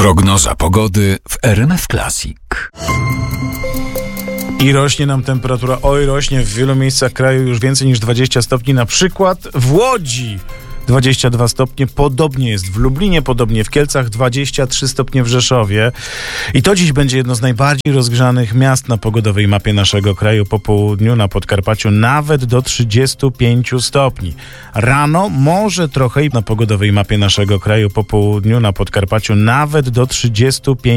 Prognoza pogody w RMF Classic. I rośnie nam temperatura, rośnie w wielu miejscach kraju już więcej niż 20 stopni, na przykład w Łodzi 22 stopnie, podobnie jest w Lublinie, podobnie w Kielcach, 23 stopnie w Rzeszowie. I to dziś będzie jedno z najbardziej rozgrzanych miast na pogodowej mapie naszego kraju. Po południu na Podkarpaciu nawet do 35 stopni. Rano może trochę na pogodowej mapie naszego kraju. Po południu na Podkarpaciu nawet do 35